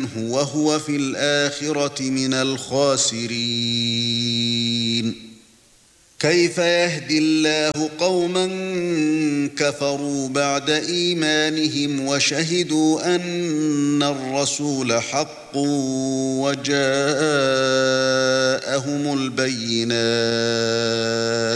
عنه وهو في الآخرة من الخاسرين. كيف يهدي الله قوما كفروا بعد إيمانهم وشهدوا أن الرسول حق وجاءهم البينات؟